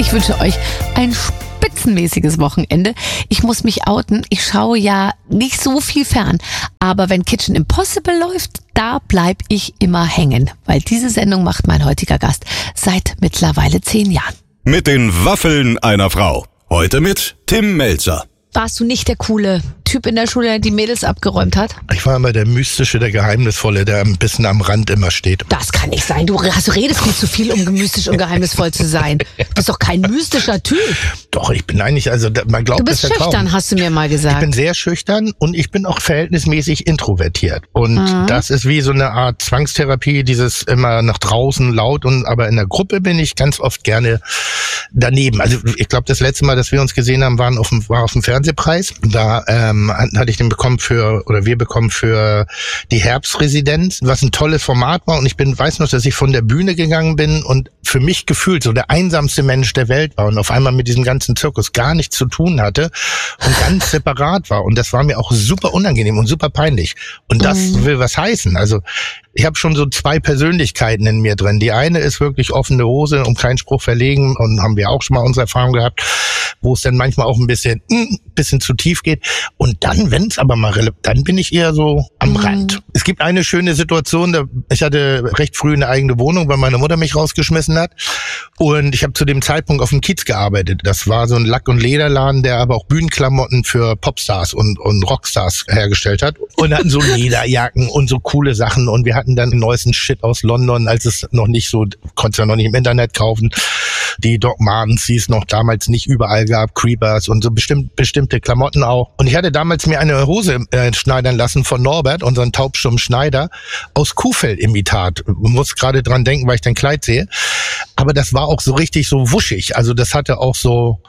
Ich wünsche euch ein spitzenmäßiges Wochenende. Ich muss mich outen. Ich schaue ja nicht so viel fern. Aber wenn Kitchen Impossible läuft, da bleib ich immer hängen. Weil diese Sendung macht mein heutiger Gast seit mittlerweile 10 Jahren. Mit den Waffeln einer Frau. Heute mit Tim Melzer. Warst du nicht der coole Typ in der Schule, der die Mädels abgeräumt hat? Ich war immer der Mystische, der Geheimnisvolle, der ein bisschen am Rand immer steht. Das kann nicht sein. Du redest viel zu viel, um mystisch und geheimnisvoll zu sein. Du bist doch kein mystischer Typ. Doch, ich bin eigentlich, man glaubt Du bist es ja schüchtern, kaum. hast du mir mal gesagt. Ich bin sehr schüchtern und ich bin auch verhältnismäßig introvertiert. Und das ist wie so eine Art Zwangstherapie, dieses immer nach draußen laut, aber in der Gruppe bin ich ganz oft gerne daneben. Also ich glaube, das letzte Mal, dass wir uns gesehen haben, war auf dem Fernsehpreis. Da hatte ich den wir bekommen für die Herbstresidenz, was ein tolles Format war. Und ich weiß noch, dass ich von der Bühne gegangen bin und für mich gefühlt so der einsamste Mensch der Welt war und auf einmal mit diesem ganzen Zirkus gar nichts zu tun hatte und ganz separat war. Und das war mir auch super unangenehm und super peinlich. Und das will was heißen. Also ich habe schon so 2 Persönlichkeiten in mir drin. Die eine ist wirklich offene Hose und keinen Spruch verlegen und haben wir auch schon mal unsere Erfahrung gehabt, wo es dann manchmal auch ein bisschen zu tief geht. Und dann, wenn es aber mal dann bin ich eher so am Rand. Es gibt eine schöne Situation, ich hatte recht früh eine eigene Wohnung, weil meine Mutter mich rausgeschmissen hat. Und ich habe zu dem Zeitpunkt auf dem Kiez gearbeitet. Das war so ein Lack- und Lederladen, der aber auch Bühnenklamotten für Popstars und Rockstars hergestellt hat. Und hatten so Lederjacken und so coole Sachen. Und wir hatten dann den neuesten Shit aus London, als es noch nicht so, konntest ja noch nicht im Internet kaufen. Die Doc Martens, die es noch damals nicht überall gab, Creepers und so bestimmte Klamotten auch. Und ich hatte damals mir eine Hose schneidern lassen von Norbert, unseren taubstummen Schneider, aus Kuhfellimitat. Muss gerade dran denken, weil ich dein Kleid sehe. Aber das war auch so richtig so wuschig. Also das hatte auch so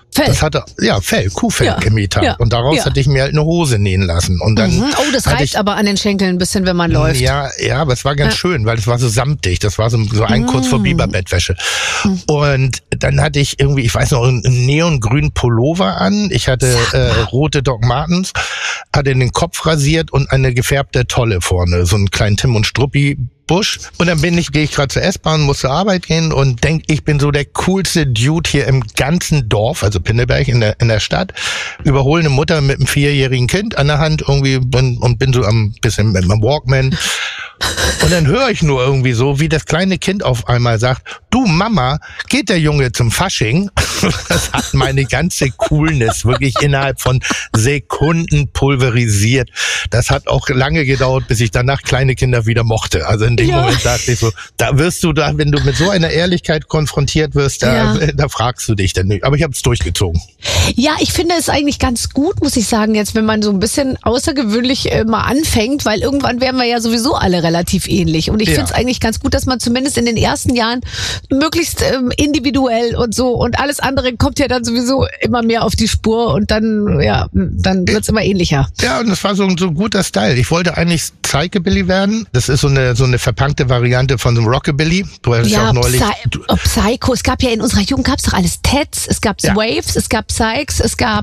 Fell. Kuhfellimitat. Ja. Und daraus hatte ich mir halt eine Hose nähen lassen. Und dann das reibt aber an den Schenkeln ein bisschen, wenn man läuft. Ja, aber es war ganz schön, weil es war so samtig. Das war so ein kurz vor Biberbettwäsche. Und dann hatte ich irgendwie, ich weiß noch, einen neongrünen Pullover an. Ich hatte rote Doc Martens, hatte den Kopf rasiert und eine gefärbte Tolle vorne. So einen kleinen Tim und Struppi Busch. Und dann gehe ich gerade zur S-Bahn, muss zur Arbeit gehen und denke, ich bin so der coolste Dude hier im ganzen Dorf, also Pinneberg in der Stadt. Überhole eine Mutter mit einem 4-jährigen Kind an der Hand irgendwie und bin so ein bisschen mit meinem Walkman. Und dann höre ich nur irgendwie so, wie das kleine Kind auf einmal sagt, du Mama, geht der Junge zum Fasching? Das hat meine ganze Coolness wirklich innerhalb von Sekunden pulverisiert. Das hat auch lange gedauert, bis ich danach kleine Kinder wieder mochte. Also in dem Moment dachte ich so, wenn du mit so einer Ehrlichkeit konfrontiert wirst, da fragst du dich dann nicht. Aber ich habe es durchgezogen. Ja, ich finde es eigentlich ganz gut, muss ich sagen, jetzt, wenn man so ein bisschen außergewöhnlich mal anfängt, weil irgendwann werden wir ja sowieso alle relativ ähnlich. Und ich finde es eigentlich ganz gut, dass man zumindest in den ersten Jahren möglichst individuell und so und alles andere kommt ja dann sowieso immer mehr auf die Spur und dann wird's immer ähnlicher. Ja, und das war so ein guter Style. Ich wollte eigentlich Psychobilly werden. Das ist so eine verpunkte Variante von so einem Rockabilly. Du hast ja auch neulich... Psycho. Es gab ja in unserer Jugend gab's doch alles Teds, es gab Waves, es gab Psychs, es gab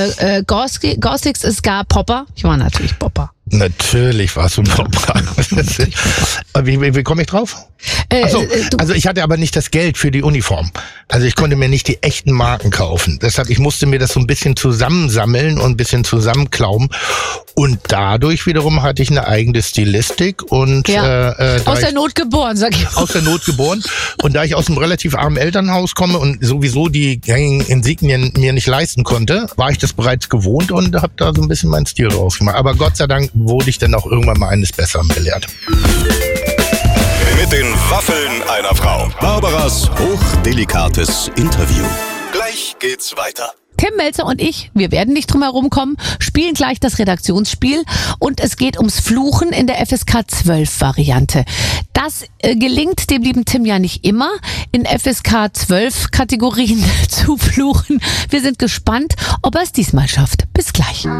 Gothics, es gab Popper. Ich war natürlich Popper. Natürlich warst du ein Popper. Wie komme ich drauf? Also ich hatte aber nicht das Geld für die Uniform. Also ich konnte mir nicht die echten Marken kaufen. Deshalb, ich musste mir das so ein bisschen zusammensammeln und ein bisschen zusammenklauben. Und dadurch wiederum hatte ich eine eigene Stilistik und aus der Not geboren, sag ich mal. Aus der Not geboren. Und da ich aus einem relativ armen Elternhaus komme und sowieso die gängigen Insignien mir nicht leisten konnte, war ich das bereits gewohnt und habe da so ein bisschen meinen Stil draus gemacht. Aber Gott sei Dank wurde ich dann auch irgendwann mal eines Besseren belehrt. Mit den Waffeln einer Frau. Barbaras hochdelikates Interview. Gleich geht's weiter. Tim Melzer und ich, wir werden nicht drum herum kommen, spielen gleich das Redaktionsspiel und es geht ums Fluchen in der FSK 12 Variante. Das gelingt dem lieben Tim ja nicht immer, in FSK 12 Kategorien zu fluchen. Wir sind gespannt, ob er es diesmal schafft. Bis gleich.